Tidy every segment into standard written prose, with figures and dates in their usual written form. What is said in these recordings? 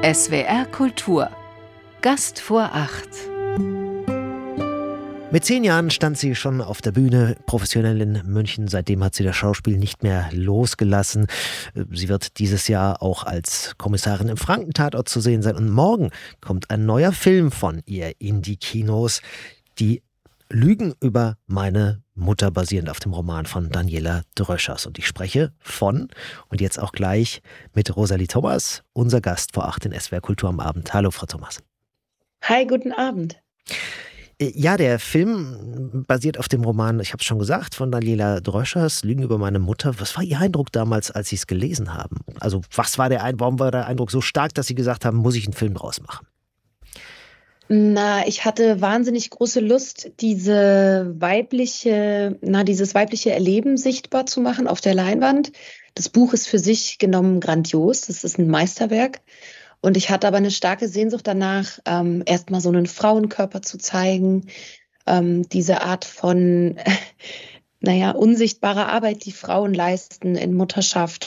SWR Kultur. Gast vor 8. Mit 10 Jahren stand sie schon auf der Bühne, professionell in München. Seitdem hat sie das Schauspiel nicht mehr losgelassen. Sie wird dieses Jahr auch als Kommissarin im Franken-Tatort zu sehen sein. Und morgen kommt ein neuer Film von ihr in die Kinos. Die Lügen über meine Mutter, basierend auf dem Roman von Daniela Dröschers. Und ich spreche von, und jetzt auch gleich mit Rosalie Thomas, unser Gast vor 8 in SWR Kultur am Abend. Hallo, Frau Thomas. Hi, guten Abend. Ja, der Film basiert auf dem Roman, ich habe es schon gesagt, von Daniela Dröschers, Lügen über meine Mutter. Was war Ihr Eindruck damals, als Sie es gelesen haben? Also warum war der Eindruck so stark, dass Sie gesagt haben, muss ich einen Film draus machen? Ich hatte wahnsinnig große Lust, dieses weibliche Erleben sichtbar zu machen auf der Leinwand. Das Buch ist für sich genommen grandios, das ist ein Meisterwerk. Und ich hatte aber eine starke Sehnsucht danach, erstmal so einen Frauenkörper zu zeigen, diese Art von unsichtbarer Arbeit, die Frauen leisten in Mutterschaft,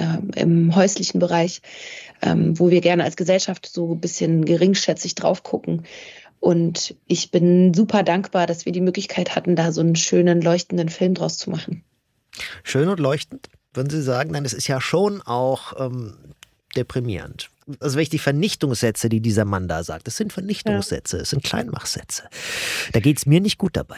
im häuslichen Bereich, wo wir gerne als Gesellschaft so ein bisschen geringschätzig drauf gucken. Und ich bin super dankbar, dass wir die Möglichkeit hatten, da so einen schönen, leuchtenden Film draus zu machen. Schön und leuchtend, würden Sie sagen? Nein, es ist ja schon auch deprimierend. Also wenn ich die Vernichtungssätze, die dieser Mann da sagt, das sind Vernichtungssätze, es sind Kleinmachsätze. Da geht es mir nicht gut dabei.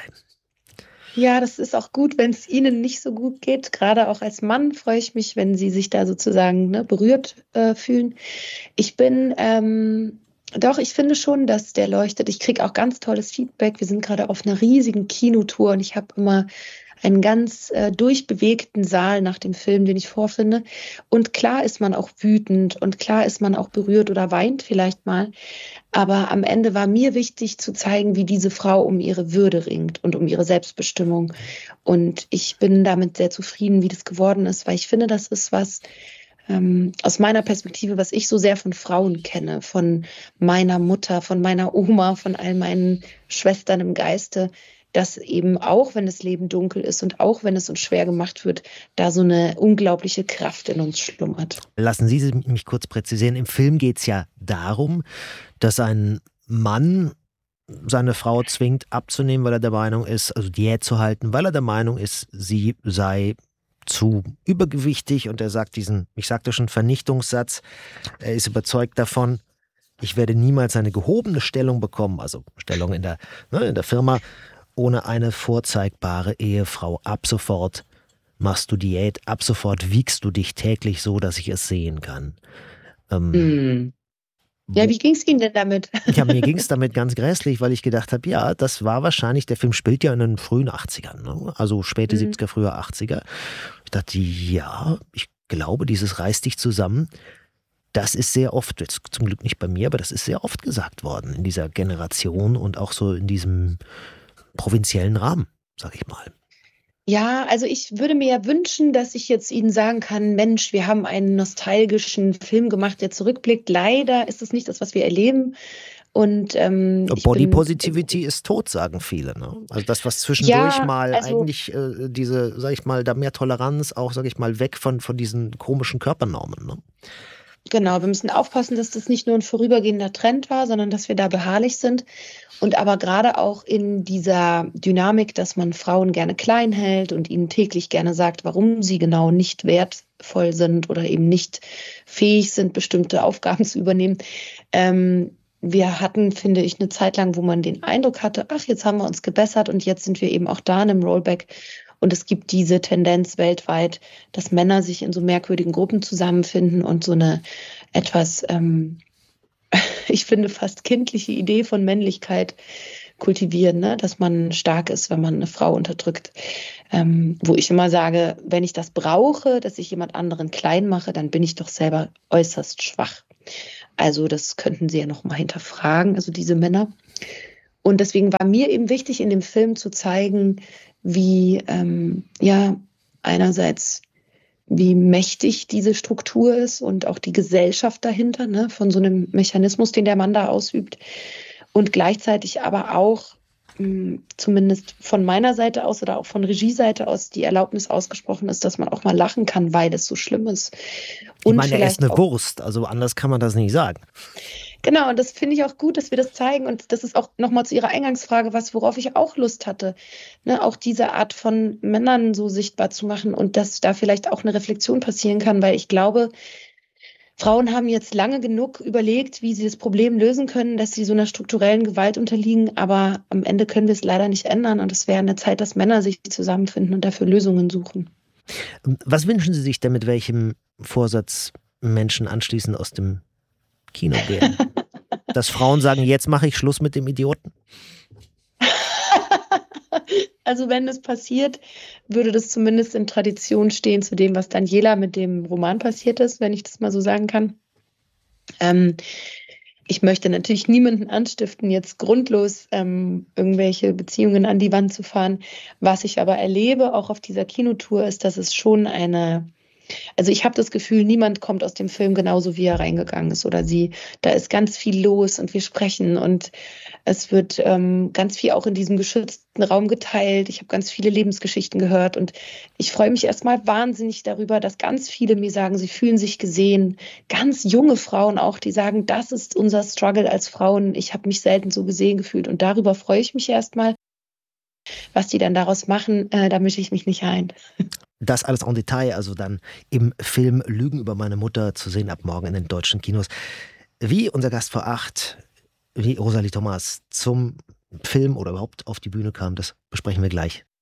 Ja, das ist auch gut, wenn es Ihnen nicht so gut geht. Gerade auch als Mann freue ich mich, wenn Sie sich da sozusagen berührt fühlen. Ich finde schon, dass der leuchtet. Ich kriege auch ganz tolles Feedback. Wir sind gerade auf einer riesigen Kinotour und ich habe immer einen ganz durchbewegten Saal nach dem Film, den ich vorfinde. Und klar ist man auch wütend und klar ist man auch berührt oder weint vielleicht mal. Aber am Ende war mir wichtig zu zeigen, wie diese Frau um ihre Würde ringt und um ihre Selbstbestimmung. Und ich bin damit sehr zufrieden, wie das geworden ist, weil ich finde, das ist was aus meiner Perspektive, was ich so sehr von Frauen kenne, von meiner Mutter, von meiner Oma, von all meinen Schwestern im Geiste, dass eben auch, wenn das Leben dunkel ist und auch wenn es uns schwer gemacht wird, da so eine unglaubliche Kraft in uns schlummert. Lassen Sie mich kurz präzisieren. Im Film geht es ja darum, dass ein Mann seine Frau zwingt abzunehmen, weil er der Meinung ist, also Diät zu halten, weil er der Meinung ist, sie sei zu übergewichtig, und er sagt diesen, ich sagte schon, Vernichtungssatz. Er ist überzeugt davon, ich werde niemals eine gehobene Stellung bekommen, also Stellung in der Firma, ohne eine vorzeigbare Ehefrau. Ab sofort machst du Diät, ab sofort wiegst du dich täglich so, dass ich es sehen kann. Ja, wie ging es Ihnen denn damit? Ja, mir ging es damit ganz grässlich, weil ich gedacht habe, ja, das war wahrscheinlich, der Film spielt ja in den frühen 80ern, ne? Also späte 70er, frühe 80er. Ich dachte, ja, ich glaube, dieses reiß dich zusammen, das ist sehr oft, jetzt zum Glück nicht bei mir, aber das ist sehr oft gesagt worden in dieser Generation und auch so in diesem provinziellen Rahmen, sag ich mal. Ja, also ich würde mir ja wünschen, dass ich jetzt Ihnen sagen kann, Mensch, wir haben einen nostalgischen Film gemacht, der zurückblickt. Leider ist es nicht das, was wir erleben. Und Body Positivity ist tot, sagen viele. Ne? Also das, was zwischendurch eigentlich diese, sag ich mal, da mehr Toleranz, auch, sag ich mal, weg von diesen komischen Körpernormen. Ne? Genau, wir müssen aufpassen, dass das nicht nur ein vorübergehender Trend war, sondern dass wir da beharrlich sind. Und aber gerade auch in dieser Dynamik, dass man Frauen gerne klein hält und ihnen täglich gerne sagt, warum sie genau nicht wertvoll sind oder eben nicht fähig sind, bestimmte Aufgaben zu übernehmen. Wir hatten, finde ich, eine Zeit lang, wo man den Eindruck hatte, ach, jetzt haben wir uns gebessert und jetzt sind wir eben auch da in einem Rollback. Und es gibt diese Tendenz weltweit, dass Männer sich in so merkwürdigen Gruppen zusammenfinden und so eine etwas, ich finde, fast kindliche Idee von Männlichkeit kultivieren, ne? Dass man stark ist, wenn man eine Frau unterdrückt. Wo ich immer sage, wenn ich das brauche, dass ich jemand anderen klein mache, dann bin ich doch selber äußerst schwach. Also das könnten Sie ja noch mal hinterfragen, also diese Männer. Und deswegen war mir eben wichtig, in dem Film zu zeigen, wie, einerseits, wie mächtig diese Struktur ist und auch die Gesellschaft dahinter, ne, von so einem Mechanismus, den der Mann da ausübt. Und gleichzeitig aber auch, zumindest von meiner Seite aus oder auch von Regieseite aus die Erlaubnis ausgesprochen ist, dass man auch mal lachen kann, weil es so schlimm ist. Ich meine, er ist eine Wurst, also anders kann man das nicht sagen. Genau, und das finde ich auch gut, dass wir das zeigen. Und das ist auch nochmal zu Ihrer Eingangsfrage, worauf ich auch Lust hatte. Ne, auch diese Art von Männern so sichtbar zu machen und dass da vielleicht auch eine Reflexion passieren kann, weil ich glaube, Frauen haben jetzt lange genug überlegt, wie sie das Problem lösen können, dass sie so einer strukturellen Gewalt unterliegen. Aber am Ende können wir es leider nicht ändern. Und es wäre eine Zeit, dass Männer sich zusammenfinden und dafür Lösungen suchen. Was wünschen Sie sich denn, mit welchem Vorsatz Menschen anschließend aus dem Kino gehen? Dass Frauen sagen, jetzt mache ich Schluss mit dem Idioten? Also wenn es passiert, würde das zumindest in Tradition stehen zu dem, was Daniela mit dem Roman passiert ist, wenn ich das mal so sagen kann. Ich möchte natürlich niemanden anstiften, jetzt grundlos irgendwelche Beziehungen an die Wand zu fahren. Was ich aber erlebe, auch auf dieser Kinotour, ist, dass es schon also ich habe das Gefühl, niemand kommt aus dem Film genauso, wie er reingegangen ist oder sie. Da ist ganz viel los und wir sprechen und es wird ganz viel auch in diesem geschützten Raum geteilt. Ich habe ganz viele Lebensgeschichten gehört und ich freue mich erstmal wahnsinnig darüber, dass ganz viele mir sagen, sie fühlen sich gesehen. Ganz junge Frauen auch, die sagen, das ist unser Struggle als Frauen. Ich habe mich selten so gesehen gefühlt und darüber freue ich mich erstmal. Was die dann daraus machen, da mische ich mich nicht ein. Das alles en Detail, also dann im Film Lügen über meine Mutter zu sehen ab morgen in den deutschen Kinos. Wie unser Gast vor 8, wie Rosalie Thomas zum Film oder überhaupt auf die Bühne kam, das besprechen wir gleich